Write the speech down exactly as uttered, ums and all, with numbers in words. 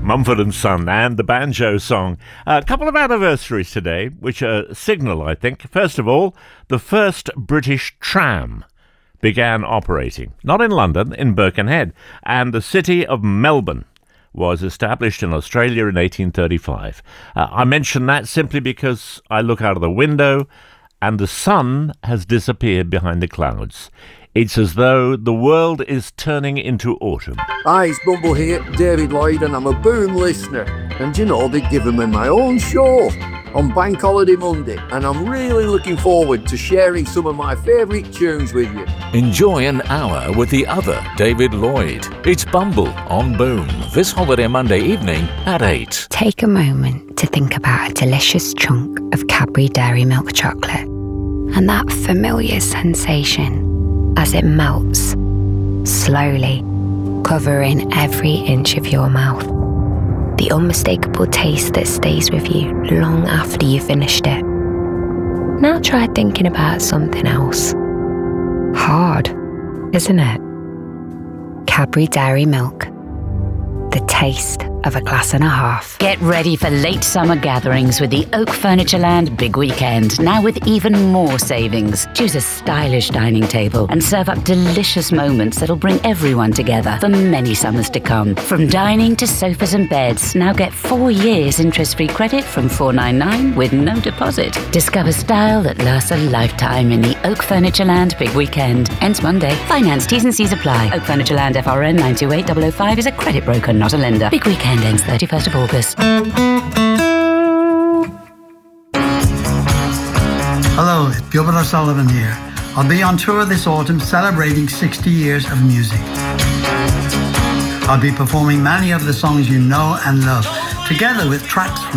Mumford and Son and the banjo song. A couple of anniversaries today, which are signal, I think. First of all, the first British tram began operating, not in London, in Birkenhead, and the city of Melbourne was established in Australia in eighteen thirty-five. Uh, I mention that simply because I look out of the window and the sun has disappeared behind the clouds. It's as though the world is turning into autumn. Hi, it's Bumble here, David Lloyd, and I'm a Boom listener. And you know, they've given me my own show on Bank Holiday Monday, and I'm really looking forward to sharing some of my favourite tunes with you. Enjoy an hour with the other David Lloyd. It's Bumble on Boom, this holiday Monday evening at eight. Take a moment to think about a delicious chunk of Cadbury Dairy Milk chocolate and that familiar sensation as it melts, slowly, covering every inch of your mouth. The unmistakable taste that stays with you long after you've finished it. Now try thinking about something else. Hard, isn't it? Cadbury Dairy Milk. The taste of a glass and a half. Get ready for late summer gatherings with the Oak Furnitureland Big Weekend, now with even more savings. Choose a stylish dining table and serve up delicious moments that'll bring everyone together for many summers to come. From dining to sofas and beds, now get four years interest-free credit from four ninety-nine with no deposit. Discover style that lasts a lifetime in the Oak Furnitureland Big Weekend. Ends Monday. Finance T's and C's apply. Oak Furnitureland F R N nine two eight zero zero five is a credit broker, not a lender. Big Weekend ends thirty-first of August. Hello, it's Gilbert O'Sullivan here. I'll be on tour this autumn celebrating sixty years of music. I'll be performing many of the songs you know and love, together with tracks from